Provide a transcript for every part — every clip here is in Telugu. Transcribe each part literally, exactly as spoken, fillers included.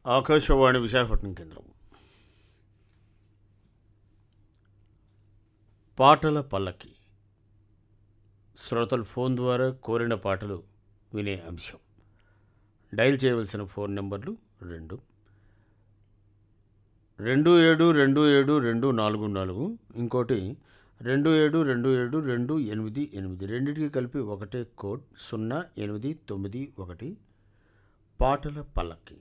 ఆకాశవాణి విశాఖపట్నం కేంద్రం. పాటల పల్లకి. శ్రోతలు ఫోన్ ద్వారా కోరిన పాటలు వినే అంశం. డయల్ చేయవలసిన ఫోన్ నెంబర్లు రెండు రెండు ఏడు రెండు ఏడు రెండు నాలుగు నాలుగు, ఇంకోటి రెండు ఏడు రెండు ఏడు రెండు ఎనిమిది ఎనిమిది, రెండింటికి కలిపి ఒకటే కోడ్ సున్నా ఎనిమిది తొమ్మిది ఒకటి. పాటల పల్లకి.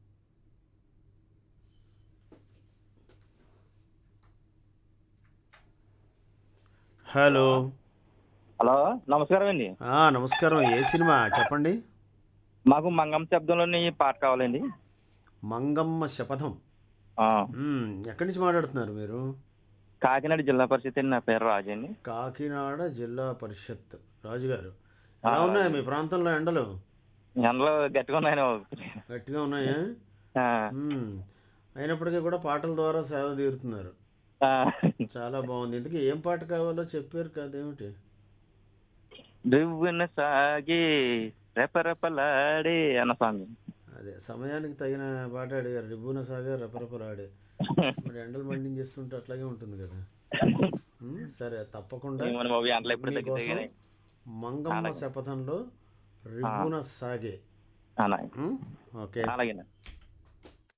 హలో. హలో, నమస్కారం అండి. ఆ, నమస్కారం. ఏ సినిమా చెప్పండి. మాకు మంగం శబ్దంలోని పాట కావాలండి. మంగమ్మ శపథం. ఆ, మ్మ్, ఎక్కడి నుంచి మాట్లాడుతున్నారు మీరు? కాకినాడ జిల్లా పరిషత్ అండి. నా పేరు రాజు అండి. కాకినాడ జిల్లా పరిషత్. రాజుగారు, ఎలా ఉన్నాయి మీ ప్రాంతంలో ఎండలు? ఎండలు గట్టిగా ఉన్నాయని. గట్టిగా ఉన్నాయా? ఆ, మ్మ్. అయినప్పటికీ కూడా పాటల ద్వారా సేవ తీరుతున్నారు. ఆ, చాలా బాగుంది. ఇంతకీ ఏం పాట కావాలో చెప్పారు కదేమిటి? దువ్వున సాగి రెపరెపలాడే అన్న సాంగ్. అదే సమయానికి తగిన పాట అడిగారు. రిబ్బున సాగా రెపరెపలాడే. మరి ఎండలు మండించేస్తుంటే అట్లాగే ఉంటుంది కదా. మ్మ్, సరే, తప్పకుండా ఏమోని బాబు, ఎండలు ఎప్పుడు తగ్గితే మీకోసం మంగమ్మ అలాగే. శపథంలో రిబ్బున సాగే. అలాగే మ్మ్, ఓకే. అలాగే